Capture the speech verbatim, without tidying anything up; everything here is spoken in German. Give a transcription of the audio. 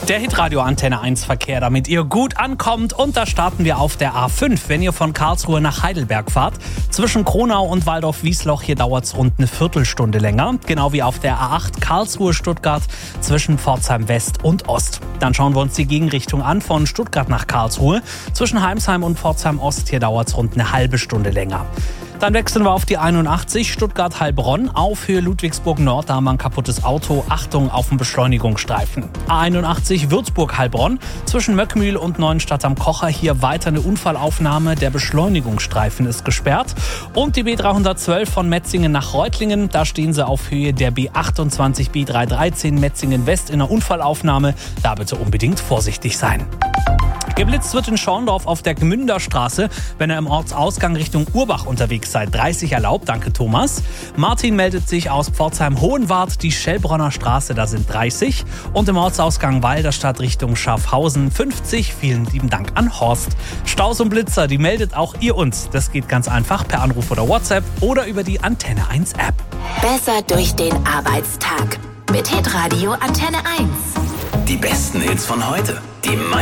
Der Hitradio Antenne eins Verkehr, damit ihr gut ankommt. Und da starten wir auf der A fünf. Wenn ihr von Karlsruhe nach Heidelberg fahrt, zwischen Kronau und Waldorf-Wiesloch, hier dauert es rund eine Viertelstunde länger. Genau wie auf der A acht Karlsruhe-Stuttgart zwischen Pforzheim West und Ost. Dann schauen wir uns die Gegenrichtung an von Stuttgart nach Karlsruhe. Zwischen Heimsheim und Pforzheim Ost, hier dauert es rund eine halbe Stunde länger. Dann wechseln wir auf die einundachtzig Stuttgart-Heilbronn. Auf Höhe Ludwigsburg Nord, da haben wir ein kaputtes Auto. Achtung auf den Beschleunigungsstreifen. A einundachtzig Würzburg-Heilbronn. Zwischen Möckmühl und Neuenstadt am Kocher hier weiter eine Unfallaufnahme. Der Beschleunigungsstreifen ist gesperrt. Und die B dreihundertzwölf von Metzingen nach Reutlingen. Da stehen sie auf Höhe der B achtundzwanzig B dreihundertdreizehn Metzingen West in einer Unfallaufnahme. Da bitte unbedingt vorsichtig sein. Geblitzt wird in Schorndorf auf der Gmünderstraße, wenn ihr im Ortsausgang Richtung Urbach unterwegs seid. dreißig erlaubt, danke Thomas. Martin meldet sich aus Pforzheim-Hohenwart, die Schellbronner Straße, da sind dreißig. Und im Ortsausgang Walderstadt Richtung Schaffhausen fünfzig. Vielen lieben Dank an Horst. Staus und Blitzer, die meldet auch ihr uns. Das geht ganz einfach per Anruf oder WhatsApp oder über die Antenne eins App. Besser durch den Arbeitstag mit Hitradio Antenne eins. Die besten Hits von heute. Die